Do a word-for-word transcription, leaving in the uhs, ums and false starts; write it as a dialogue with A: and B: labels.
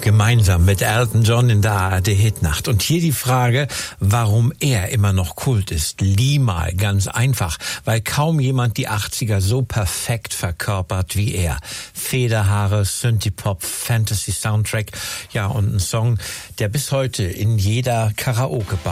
A: Gemeinsam mit Elton John in der A R D-Hitnacht. Und hier die Frage, warum er immer noch Kult ist. Limahl, ganz einfach, weil kaum jemand die achtziger so perfekt verkörpert wie er. Federhaare, Synthie-Pop, Fantasy-Soundtrack, ja, und ein Song, der bis heute in jeder Karaoke-Bar